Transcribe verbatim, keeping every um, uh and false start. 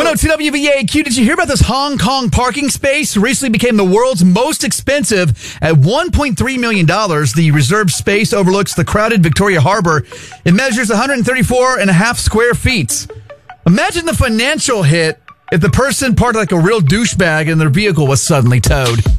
oh two W V A Q. Did you hear about this Hong Kong parking space? Recently became the world's most expensive at one point three million dollars. The reserved space overlooks the crowded Victoria Harbor. It measures one hundred thirty-four and a half square feet. Imagine the financial hit if the person parked like a real douchebag and their vehicle was suddenly towed.